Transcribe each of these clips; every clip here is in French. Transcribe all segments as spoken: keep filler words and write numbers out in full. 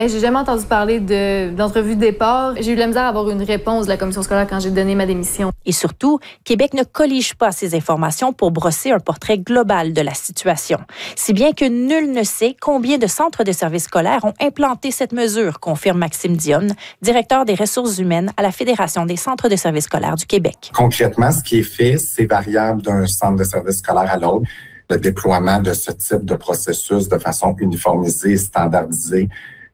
J'ai jamais entendu parler de, d'entrevue de départ. J'ai eu de la misère à avoir une réponse de la commission scolaire quand j'ai donné ma démission. Et surtout, Québec ne collige pas ces informations pour brosser un portrait global de la situation. Si bien que nul ne sait combien de centres de services scolaires ont implanté cette mesure, confirme Maxime Dionne, directeur des ressources humaines à la Fédération des centres de services scolaires du Québec. Concrètement, ce qui est fait, c'est variable d'un centre de services scolaire à l'autre. Le déploiement de ce type de processus de façon uniformisée, standardisée,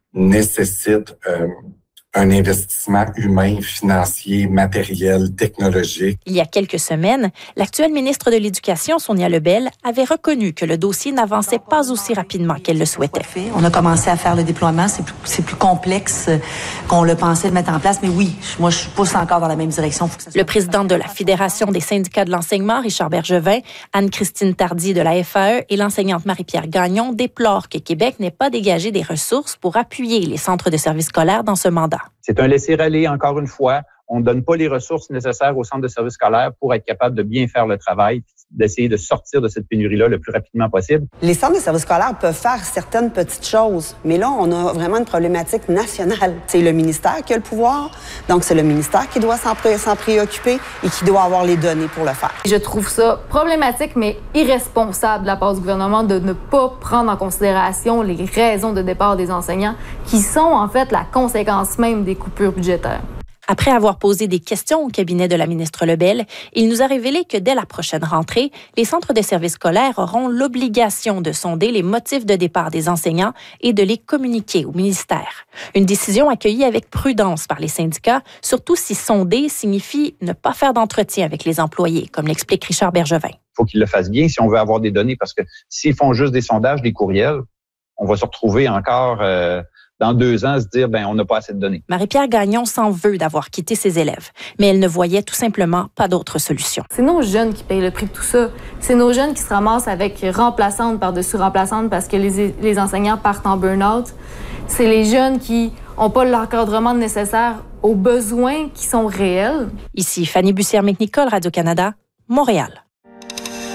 nécessite euh, un investissement humain, financier, matériel, technologique. Il y a quelques semaines, l'actuelle ministre de l'Éducation, Sonia Lebel, avait reconnu que le dossier n'avançait pas aussi rapidement qu'elle le souhaitait. On a commencé à faire le déploiement. C'est plus, c'est plus complexe qu'on le pensait de mettre en place. Mais oui, moi, je pousse encore dans la même direction. Faut que ça soit le président de la Fédération des syndicats de l'enseignement, Richard Bergevin, Anne-Christine Tardy de la F A E et l'enseignante Marie-Pierre Gagnon déplorent que Québec n'ait pas dégagé des ressources pour appuyer les centres de services scolaires dans ce mandat. C'est un laisser-aller, encore une fois. On ne donne pas les ressources nécessaires aux centres de services scolaires pour être capable de bien faire le travail, d'essayer de sortir de cette pénurie-là le plus rapidement possible. Les centres de services scolaires peuvent faire certaines petites choses, mais là, on a vraiment une problématique nationale. C'est le ministère qui a le pouvoir, donc c'est le ministère qui doit s'en, pré- s'en préoccuper et qui doit avoir les données pour le faire. Je trouve ça problématique, mais irresponsable de la part du gouvernement de ne pas prendre en considération les raisons de départ des enseignants, qui sont en fait la conséquence même des coupures budgétaires. Après avoir posé des questions au cabinet de la ministre Lebel, il nous a révélé que dès la prochaine rentrée, les centres de services scolaires auront l'obligation de sonder les motifs de départ des enseignants et de les communiquer au ministère. Une décision accueillie avec prudence par les syndicats, surtout si sonder signifie ne pas faire d'entretien avec les employés, comme l'explique Richard Bergevin. Il faut qu'ils le fassent bien si on veut avoir des données, parce que s'ils font juste des sondages, des courriels, on va se retrouver encore... Euh, dans deux ans, se dire, ben, on n'a pas assez de données. Marie-Pierre Gagnon s'en veut d'avoir quitté ses élèves, mais elle ne voyait tout simplement pas d'autre solution. C'est nos jeunes qui payent le prix de tout ça. C'est nos jeunes qui se ramassent avec remplaçantes par-dessus remplaçantes parce que les, les enseignants partent en burn-out. C'est les jeunes qui n'ont pas l'encadrement nécessaire aux besoins qui sont réels. Ici Fanny Bussière-McNicol, Radio-Canada, Montréal.